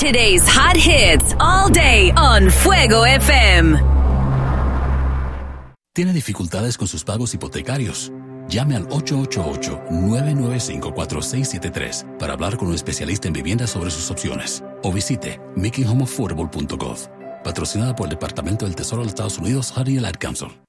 Today's hot hits all day on Fuego FM. ¿Tiene dificultades con sus pagos hipotecarios? Llame al 888-995-4673 para hablar con un especialista en vivienda sobre sus opciones. O visite makinghomeaffordable.gov. Patrocinada por el Departamento del Tesoro de los Estados Unidos, HUD y el Ad Council.